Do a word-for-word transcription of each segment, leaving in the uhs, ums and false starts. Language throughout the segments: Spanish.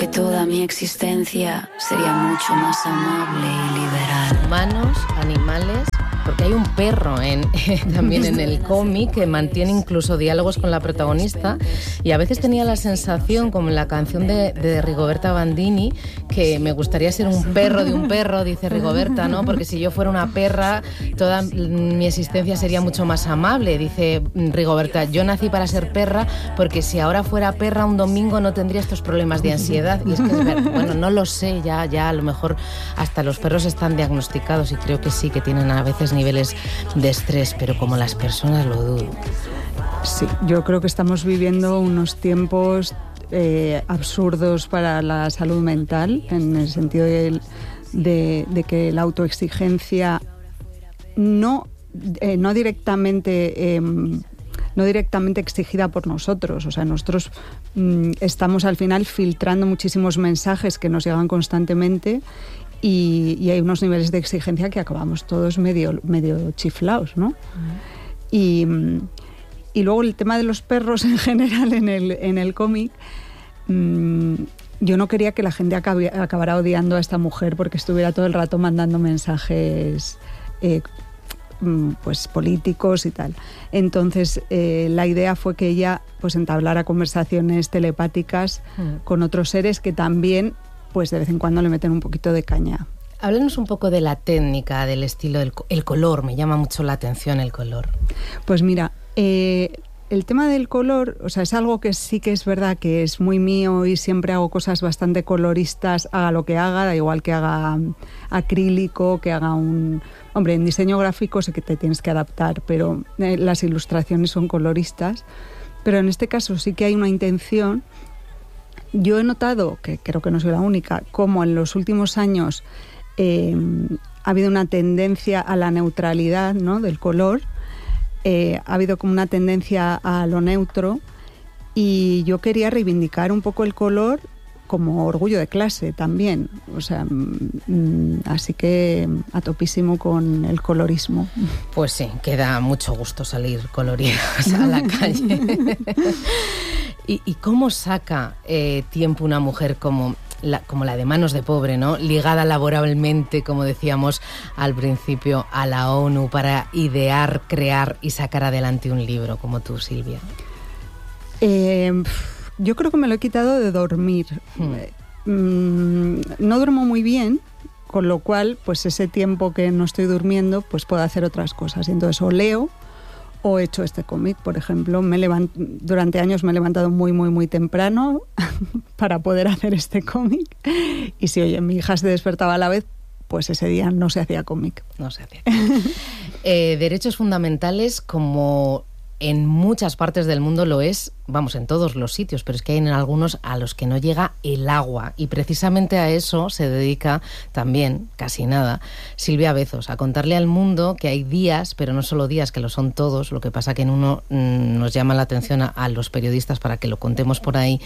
que toda mi existencia sería mucho más amable y liberal. Humanos, animales, porque hay un perro en, también en el cómic que mantiene incluso diálogos con la protagonista, y a veces tenía la sensación, como en la canción de, de Rigoberta Bandini, que me gustaría ser un perro de un perro, dice Rigoberta, ¿no? Porque si yo fuera una perra, toda mi existencia sería mucho más amable, dice Rigoberta. Yo nací para ser perra, porque si ahora fuera perra un domingo no tendría estos problemas de ansiedad. Y es que es verdad. Bueno, no lo sé, ya, ya a lo mejor hasta los perros están diagnosticados y creo que sí, que tienen a veces niveles de estrés, pero como las personas lo dudo. Sí, yo creo que estamos viviendo unos tiempos eh, absurdos para la salud mental, en el sentido de, de, de que la autoexigencia no, eh, no directamente... Eh, no directamente exigida por nosotros, o sea, nosotros mmm, estamos al final filtrando muchísimos mensajes que nos llegan constantemente y, y hay unos niveles de exigencia que acabamos todos medio, medio chiflados, ¿no? Uh-huh. Y, y luego el tema de los perros en general en el, en el cómic, mmm, yo no quería que la gente acabe, acabara odiando a esta mujer porque estuviera todo el rato mandando mensajes eh, pues políticos y tal. Entonces eh, la idea fue que ella pues entablara conversaciones telepáticas mm. con otros seres que también pues de vez en cuando le meten un poquito de caña. Háblanos un poco de la técnica, del estilo, del el color. Me llama mucho la atención el color. Pues mira, eh, el tema del color, o sea, es algo que sí que es verdad que es muy mío y siempre hago cosas bastante coloristas, haga lo que haga, da igual que haga acrílico, que haga un... Hombre, en diseño gráfico sé que te tienes que adaptar, pero eh, las ilustraciones son coloristas. Pero en este caso sí que hay una intención. Yo he notado, que creo que no soy la única, como en los últimos años eh, ha habido una tendencia a la neutralidad, ¿no?, del color. Eh, ha habido como una tendencia a lo neutro y yo quería reivindicar un poco el color como orgullo de clase también, o sea, mmm, así que a topísimo con el colorismo. Pues sí, que da mucho gusto salir coloridos a la calle. ¿Y, ¿Y cómo saca eh, tiempo una mujer como la, como la de Manos de Pobre, ¿no?, ligada laboralmente, como decíamos al principio, a la ONU para idear, crear y sacar adelante un libro como tú, Silvia? Eh... Yo creo que me lo he quitado de dormir. Hmm. Mm, no duermo muy bien, con lo cual, pues ese tiempo que no estoy durmiendo, pues puedo hacer otras cosas. Entonces, o leo o he hecho este cómic, por ejemplo. Me levant- durante años me he levantado muy, muy, muy temprano para poder hacer este cómic. Y si, oye, mi hija se despertaba a la vez, pues ese día no se hacía cómic. No se hacía cómic. eh, derechos fundamentales, como en muchas partes del mundo lo es, vamos, en todos los sitios, pero es que hay en algunos a los que no llega el agua, y precisamente a eso se dedica también, casi nada, Silvia Bezos, a contarle al mundo que hay días, pero no solo días, que lo son todos. Lo que pasa que en uno mmm, nos llama la atención a, a los periodistas para que lo contemos por ahí,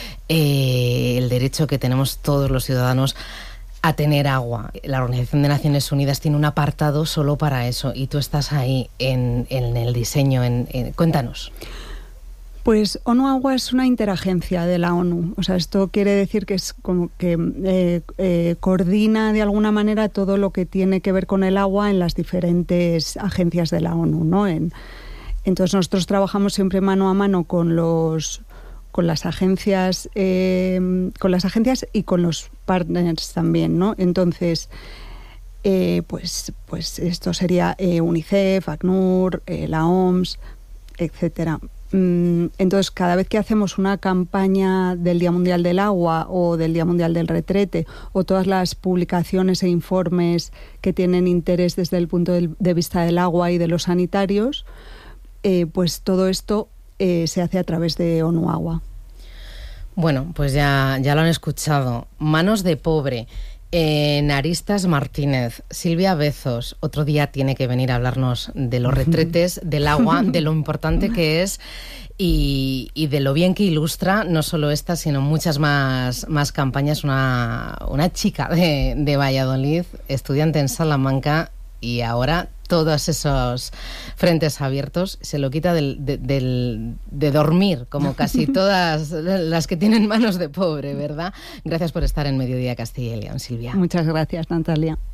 eh, el derecho que tenemos todos los ciudadanos a tener agua. La Organización de Naciones Unidas tiene un apartado solo para eso, y tú estás ahí en, en el diseño. En, en, cuéntanos. Pues ONU Agua es una interagencia de la ONU. O sea, esto quiere decir que es como que eh, eh, coordina de alguna manera todo lo que tiene que ver con el agua en las diferentes agencias de la ONU, ¿no? En, entonces nosotros trabajamos siempre mano a mano con los con las agencias eh, con las agencias y con los partners también, ¿no? Entonces eh, pues pues esto sería eh, UNICEF, ACNUR, eh, la O M S, etcétera. Entonces, cada vez que hacemos una campaña del Día Mundial del Agua o del Día Mundial del Retrete, o todas las publicaciones e informes que tienen interés desde el punto de vista del agua y de los sanitarios, eh, pues todo esto eh, se hace a través de ONU Agua. Bueno, pues ya, ya lo han escuchado. Manos de Pobre, Eh, Naristas Martínez, Silvia Bezos, otro día tiene que venir a hablarnos de los retretes, del agua, de lo importante que es y, y de lo bien que ilustra no solo esta, sino muchas más, más campañas. Una, una chica de, de Valladolid, estudiante en Salamanca y ahora todos esos frentes abiertos, se lo quita del, de, del, de dormir, como casi todas las que tienen manos de pobre, ¿verdad? Gracias por estar en Mediodía Castilla y León, Silvia. Muchas gracias, Natalia.